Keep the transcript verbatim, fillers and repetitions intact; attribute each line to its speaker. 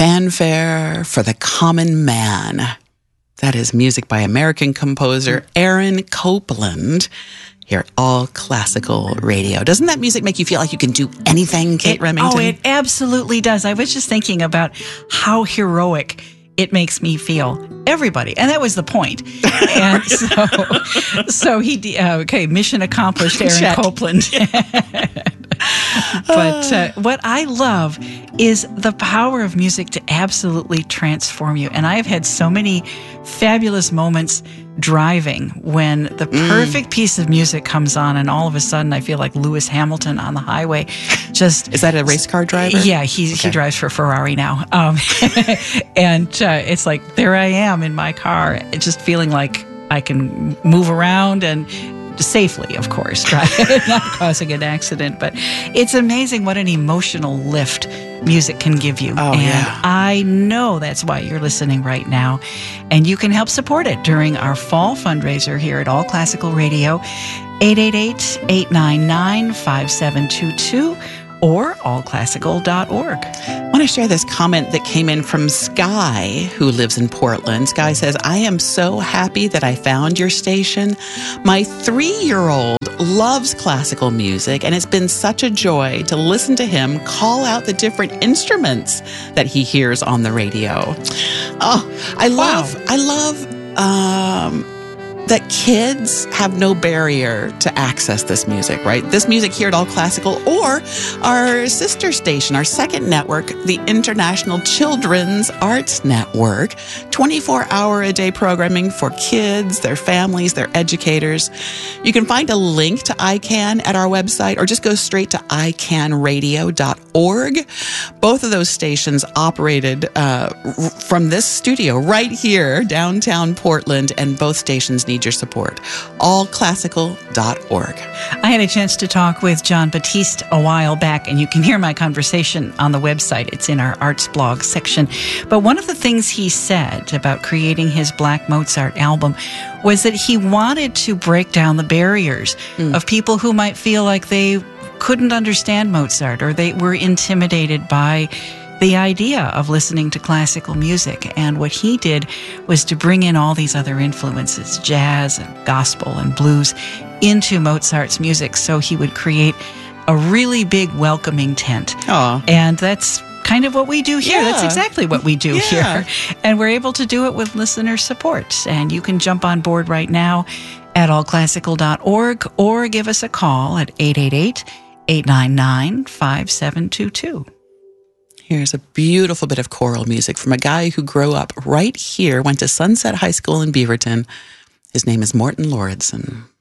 Speaker 1: Fanfare for the Common Man. That is music by American composer Aaron Copland here at All Classical Radio. Doesn't that music make you feel like you can do anything, Kate
Speaker 2: it,
Speaker 1: Remington?
Speaker 2: Oh, it absolutely does. I was just thinking about how heroic it makes me feel. Everybody. And that was the point. And so, so he, uh, okay, mission accomplished, Aaron
Speaker 1: Check.
Speaker 2: Copland. But uh, what I love is the power of music to absolutely transform you. And I've had so many fabulous moments driving when the perfect mm. piece of music comes on and all of a sudden I feel like Lewis Hamilton on the highway. Just
Speaker 1: Is that a race car driver?
Speaker 2: Yeah, he, okay. he drives for Ferrari now. Um, and uh, it's like, there I am in my car, just feeling like I can move around and safely, of course, right? Not causing an accident. But it's amazing what an emotional lift music can give you.
Speaker 1: Oh,
Speaker 2: and
Speaker 1: yeah.
Speaker 2: I know that's why you're listening right now. And you can help support it during our fall fundraiser here at All Classical Radio, eight eight eight, eight nine nine, five seven two two or all classical dot org.
Speaker 1: I want to share this comment that came in from Sky, who lives in Portland. Sky says, I am so happy that I found your station. My three-year-old loves classical music, and it's been such a joy to listen to him call out the different instruments that he hears on the radio. Oh, I love, wow. I love, um, that kids have no barrier to access this music, right? This music here at All Classical, or our sister station, our second network, the International Children's Arts Network, twenty-four hour a day programming for kids, their families, their educators. You can find a link to I CAN at our website, or just go straight to i can radio dot org. Both of those stations operated uh, from this studio right here, downtown Portland, and both stations need your support. all classical dot org.
Speaker 2: I had a chance to talk with Jon Batiste a while back, and you can hear my conversation on the website. It's in our arts blog section. But one of the things he said about creating his Black Mozart album was that he wanted to break down the barriers mm. of people who might feel like they couldn't understand Mozart, or they were intimidated by the idea of listening to classical music. And what he did was to bring in all these other influences, jazz and gospel and blues, into Mozart's music, so he would create a really big welcoming tent.
Speaker 1: Aww.
Speaker 2: And that's kind of what we do here. Yeah. That's exactly what we do
Speaker 1: yeah.
Speaker 2: here. And we're able to do it with listener support. And you can jump on board right now at all classical dot org or give us a call at eight eight eight, eight nine nine, five seven two two.
Speaker 1: Here's a beautiful bit of choral music from a guy who grew up right here, went to Sunset High School in Beaverton. His name is Morton Lauridsen.